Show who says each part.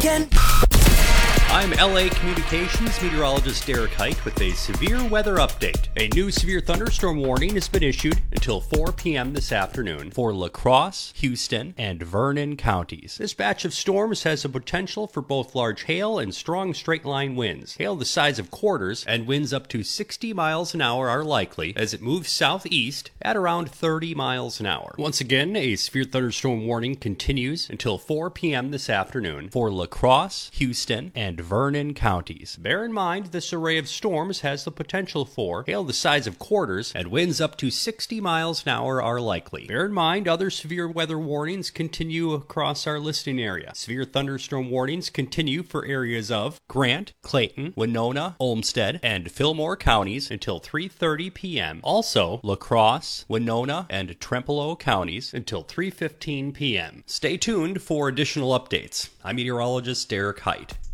Speaker 1: weekend.
Speaker 2: I'm LA Communications meteorologist Derek Height with a severe weather update. A new severe thunderstorm warning has been issued until 4 p.m. this afternoon for La Crosse, Houston, and Vernon counties. This batch of storms has the potential for both large hail and strong straight-line winds. Hail the size of quarters and winds up to 60 miles an hour are likely as it moves southeast at around 30 miles an hour. Once again, a severe thunderstorm warning continues until 4 p.m. this afternoon for La Crosse, Houston, and Vernon counties. Bear in mind, this array of storms has the potential for hail the size of quarters and winds up to 60 miles an hour are likely. Bear in mind, other severe weather warnings continue across our listing area. Severe thunderstorm warnings continue for areas of Grant, Clayton, Winona, Olmsted, and Fillmore counties until 3:30 p.m. Also, La Crosse, Winona, and Trempealeau counties until 3:15 p.m. Stay tuned for additional updates. I'm meteorologist Derek Height.